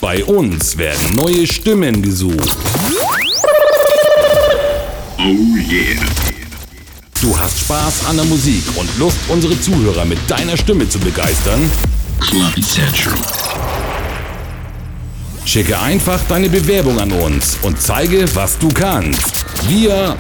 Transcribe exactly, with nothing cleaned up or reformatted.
Bei uns werden neue Stimmen gesucht. Oh yeah. Du hast Spaß an der Musik und Lust, unsere Zuhörer mit deiner Stimme zu begeistern? Club Central. Schicke einfach deine Bewerbung an uns und zeige, was du kannst. Wir